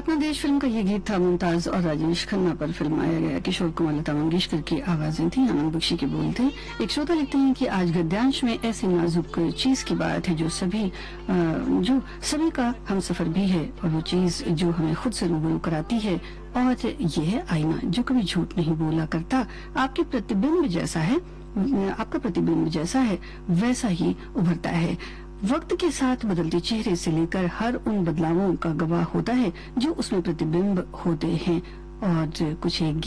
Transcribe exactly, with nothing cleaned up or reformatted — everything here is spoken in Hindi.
अपना देश फिल्म का ये गीत था। मुमताज और राजेश खन्ना पर फिल्माया गया। किशोर कुमार, लता मंगेशकर की आवाजें थी, आनंद बख्शी के बोल थे। एक श्रोता लिखते हैं कि आज गद्यांश में ऐसी नाजुक चीज की बात है जो सभी जो सभी का हम सफर भी है, और वो चीज जो हमें खुद से रूबरू कराती है, और ये है आईना जो कभी झूठ नहीं बोला करता। आपके प्रतिबिंब जैसा है, आपका प्रतिबिंब जैसा है वैसा ही उभरता है। वक्त के साथ बदलते चेहरे से लेकर हर उन बदलावों का गवाह होता है जो उसमें प्रतिबिंब होते हैं। और कुछ एक